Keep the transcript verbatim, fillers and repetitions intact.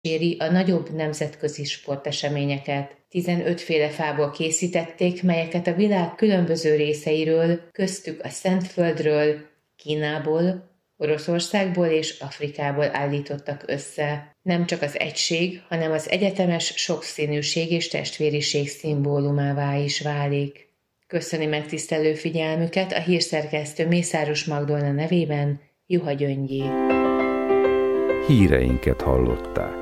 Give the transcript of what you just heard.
kíséri a nagyobb nemzetközi sporteseményeket. tizenöt féle fából készítették, melyeket a világ különböző részeiről, köztük a Szentföldről, Kínából, Oroszországból és Afrikából állítottak össze. Nem csak az egység, hanem az egyetemes sokszínűség és testvériség szimbólumává is válik. Köszöni megtisztelő figyelmüket a hírszerkesztő Mészáros Magdolna nevében Juha Gyöngyi. Híreinket hallották.